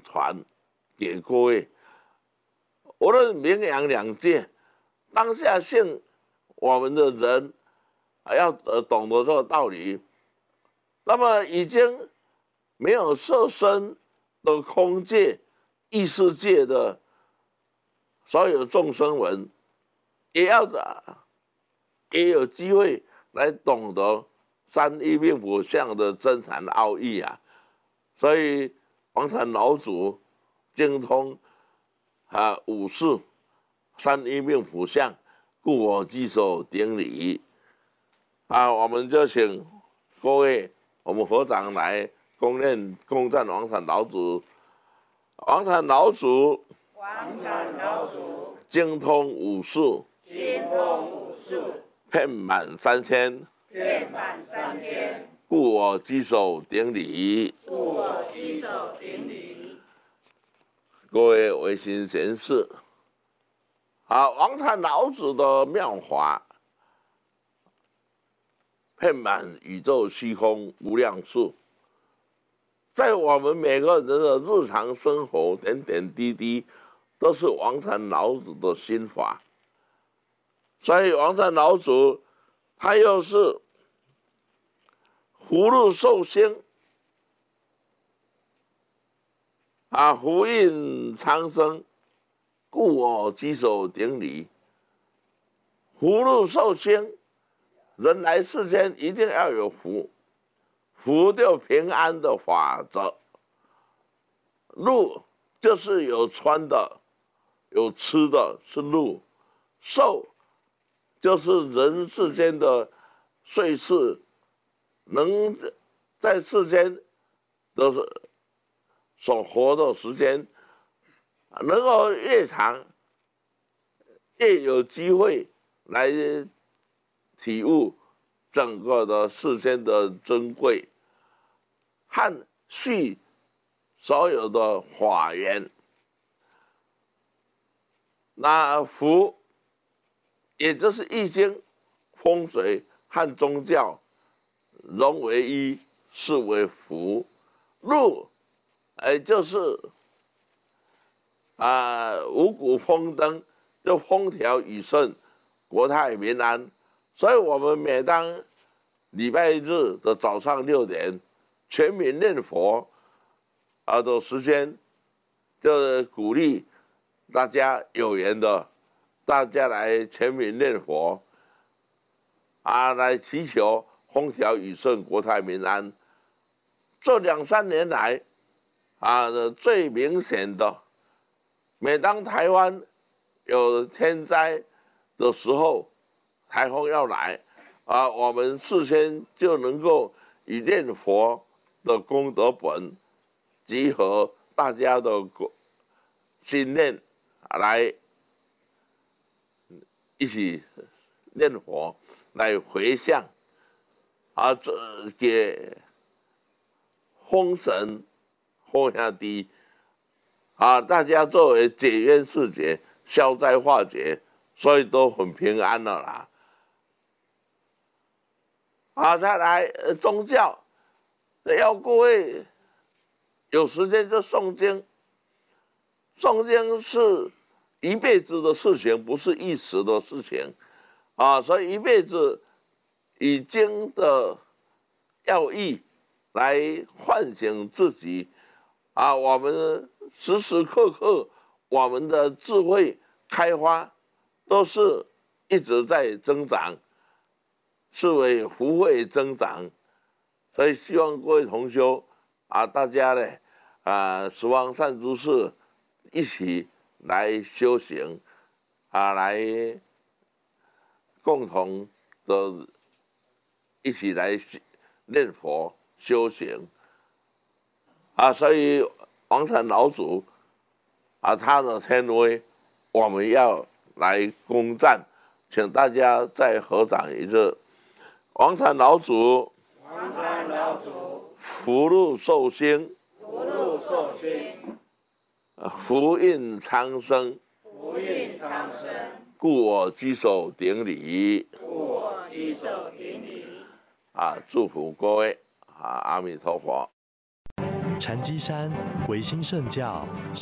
传给各位。无论名扬两界，当下性我们的人要懂得这个道理。那么已经没有色身的空界、异世界的所有众生们，也有机会来懂得三一命谱相的真禅奥义啊！所以王禅老祖精通五事三一命谱相，故我稽首顶礼我们就请各位我们合掌来恭赞王禅老祖。王禅老祖精通武术，遍满三千，故我稽首顶礼。各位维新贤士，王禅老祖的妙法遍满宇宙虚空无量数，在我们每个人的日常生活点点滴滴，都是王禅老祖的心法。所以王禅老祖他又是福禄寿星福运昌生，故我稽首顶礼。福禄寿星，人来世间一定要有福，福就平安的法则。禄就是有穿的，有吃的，是禄。寿就是人世间的岁次，能在世间的所活的时间，能够越长，越有机会来体悟整个的世间的珍贵和续所有的法缘。那福，也就是易经、风水和宗教融为一，是为福。禄，就是五谷丰登，就风调雨顺，国泰民安。所以我们每当礼拜日的早上6点，全民念佛的时间，就是鼓励大家有缘的，大家来全民念佛来祈求风调雨顺、国泰民安。这2、3年来最明显的，每当台湾有天灾的时候，台风要来我们事先就能够以念佛的功德本，集合大家的心念来一起念佛，来回向给风神佛下地大家作为解冤释结、消灾化解，所以都很平安了啦。再来宗教，要各位有时间就诵经。诵经是一辈子的事情，不是一时的事情所以一辈子以经的要义来唤醒自己我们时时刻刻我们的智慧开发都是一直在增长，是为福慧增长。所以希望各位同修大家呢十方善知识一起来修行来共同的一起来念佛修行所以王禅老祖他的天威，我们要来恭赞，请大家再合掌一次。王禅老祖，福禄寿星，福运昌生，故我稽首顶礼。祝福各位阿弥陀佛。 禅机山唯心圣教。